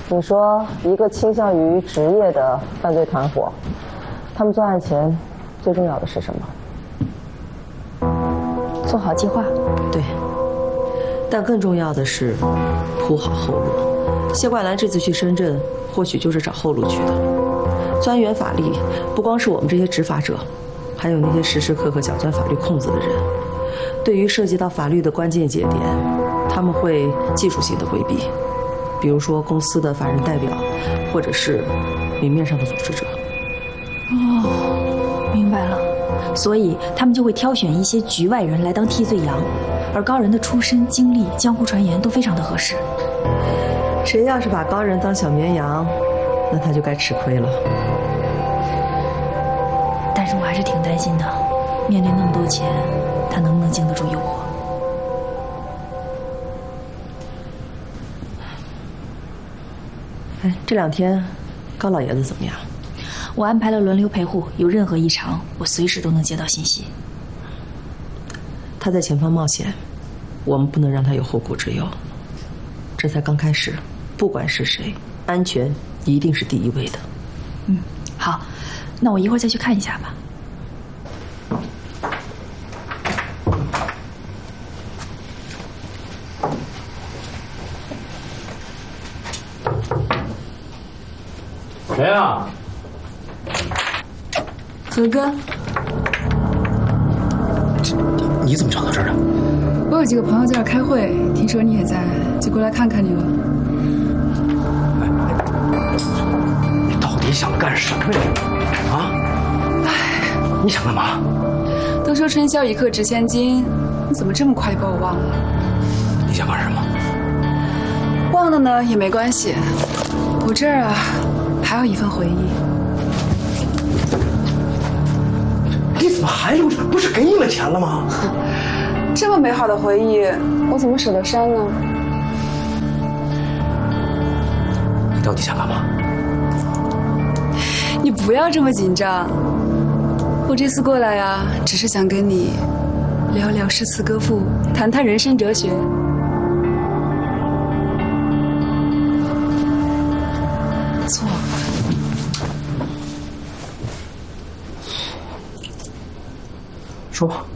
你说一个倾向于职业的犯罪团伙，他们作案前最重要的是什么？ 做好计划。 对，但更重要的是铺好后路。谢冠兰这次去深圳，或许就是找后路去的。钻研法律，不光是我们这些执法者，还有那些时时刻刻想钻法律空子的人。对于涉及到法律的关键节点，他们会技术性的规避，比如说公司的法人代表，或者是明面上的组织者。 哦，明白了。所以他们就会挑选一些局外人来当替罪羊，而高人的出身、经历、江湖传言都非常的合适。 谁要是把高人当小绵羊，那他就该吃亏了。 但是我还是挺担心的，面对那么多钱，他能不能经得住诱惑？ 哎，这2天高老爷子怎么样？ 我安排了轮流陪护，有任何异常，我随时都能接到信息。 他在前方冒险，我们不能让他有后顾之忧。这才刚开始，不管是谁，安全一定是第一位的。 嗯，好，那我一会儿再去看一下吧。 谁啊？ 何哥， 你怎么找到这儿的？ 我有几个朋友在这儿开会，听说你也在，就过来看看你了。 你到底想干什么呀？啊？你想干嘛？ 都说春宵一刻值千金，你怎么这么快就把我忘了？ 你想干什么？ 忘了呢也没关系，我这儿啊还有一份回忆。 你怎么还留着？不是给你们钱了吗？ 这么美好的回忆，我怎么舍得删呢？ 你到底想干嘛？ 你不要这么紧张。我这次过来呀，只是想跟你聊聊诗词歌赋，谈谈人生哲学。错。 说吧。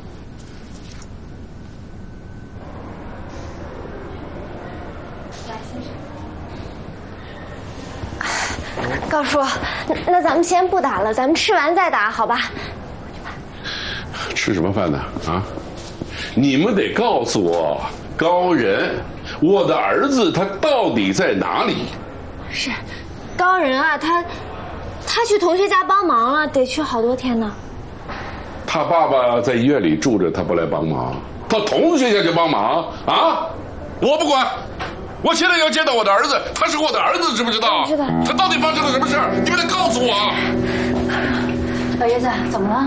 高叔，那咱们先不打了，咱们吃完再打，好吧？ 吃什么饭呢？啊！你们得告诉我，高人，我的儿子他到底在哪里？ 是，高人啊，他去同学家帮忙了，得去好多天呢。 他爸爸在医院里住着，他不来帮忙，到同学家去帮忙啊！我不管。我现在要见到我的儿子，他是我的儿子，知不知道？ 知道。 他到底发生了什么事儿？你们得告诉我。 老爷子，怎么了？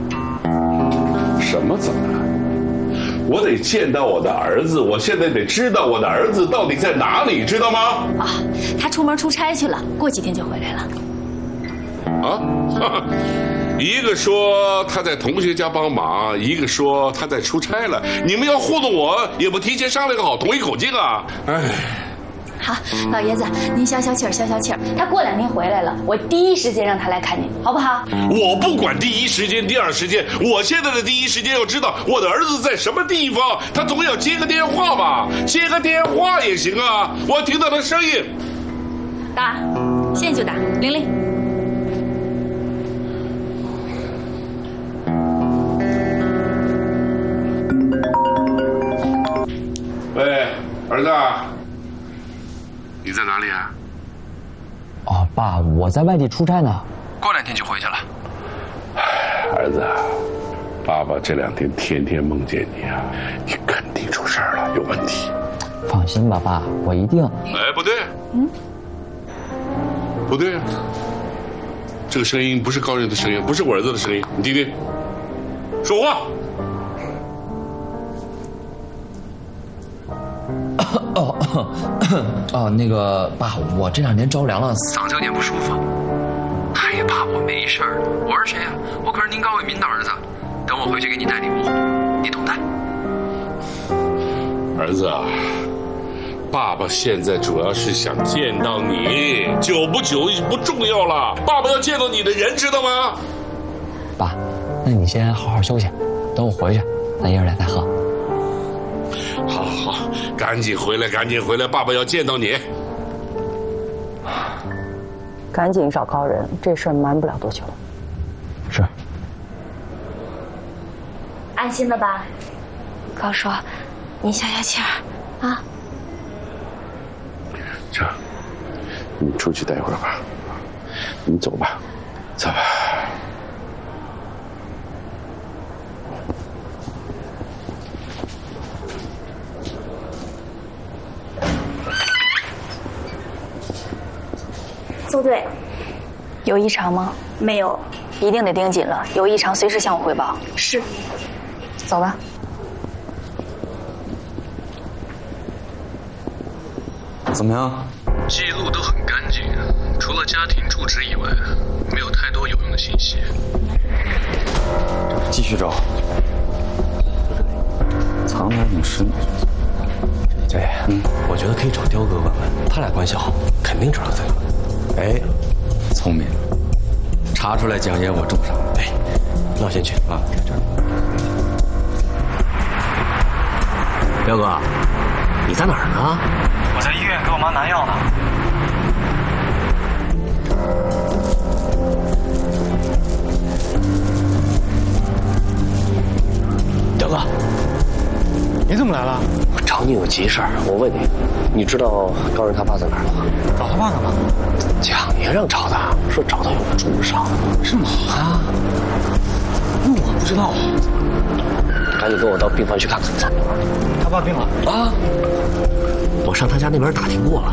什么怎么了？我得见到我的儿子，我现在得知道我的儿子到底在哪里，知道吗？ 啊，他出门出差去了，过几天就回来了。 啊？一个说他在同学家帮忙，一个说他在出差了。你们要糊弄我，也不提前商量个好，统一口径啊！哎， 好，老爷子，您消消气儿，消消气儿。他过2天回来了，我第一时间让他来看您，好不好？ 我不管第一时间、第二时间，我现在的第一时间要知道我的儿子在什么地方，他总要接个电话吧？接个电话也行啊，我要听到他声音。 打，现在就打，00。 喂，儿子，你在哪里啊？ 哦，爸，我在外地出差呢， 过2天就回去了。 儿子，爸爸这2天天天梦见你啊，你肯定出事儿了，有问题。 放心吧，爸，我一定。 哎，不对，不对啊，这个声音不是高人的声音，不是我儿子的声音，你听听，说话。 那个爸，我这2天着凉了， 嗓子有点不舒服。哎呀，爸，我没事儿，我是谁呀？我可是您高伟民的儿子。等我回去给你带礼物，你懂的。 儿子啊， 爸爸现在主要是想见到你，久不久不重要了。爸爸要见到你的人，知道吗？ 爸，那你先好好休息，等我回去，咱爷儿俩再喝。 好好，赶紧回来，赶紧回来，爸爸要见到你。 赶紧找高人，这事儿瞒不了多久。 是。 安心了吧？高叔，你消消气儿啊。 这样，你出去待会儿吧。你走吧，走吧。 宋队， 有异常吗？ 没有。 一定得盯紧了，有异常随时向我汇报。 是。 走吧。 怎么样？ 记录都很干净，除了家庭住址以外，没有太多有用的信息。 继续找，藏得还挺深。 对，我觉得可以找刁哥问问，他俩关系好，肯定知道在哪。 哎，聪明，查出来奖也我重赏。 对，那我先去啊。刁哥，你在哪儿呢？ 我在医院给我妈拿药呢。 刁哥， 你怎么来了？ 我找你有急事儿。我问你，你知道高人他爸在哪儿吗？ 找他爸干嘛？ 蒋爷让找的，说找到有个重伤。 是吗？ 啊？ 我不知道。 赶紧跟我到病房去看看。 他爸病了啊！我上他家那边打听过了。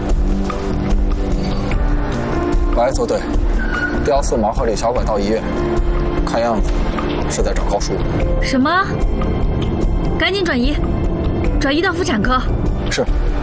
来，走队，调4毛和李小拐到医院，看样子是在找高叔。 什么？赶紧转移到妇产科。 是。